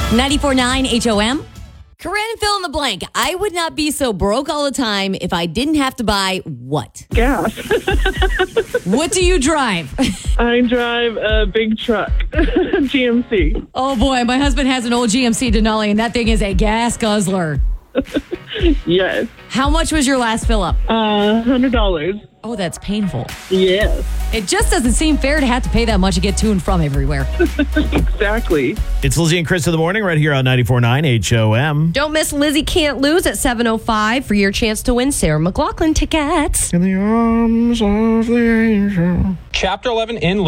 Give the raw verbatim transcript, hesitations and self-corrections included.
ninety-four point nine H O M. Corinne, fill in the blank. I would not be so broke all the time if I didn't have to buy what? Gas. What do you drive? I drive a big truck, G M C. Oh boy, my husband has an old G M C Denali, and that thing is a gas guzzler. Yes. How much was your last fill up? Uh, one hundred dollars. Oh, that's painful. Yes. It just doesn't seem fair to have to pay that much to get to and from everywhere. Exactly. It's Lizzie and Chris in the morning right here on ninety-four point nine H O M. Don't miss Lizzie Can't Lose at seven oh five for your chance to win Sarah McLachlan tickets. In the arms of the angel. Chapter eleven in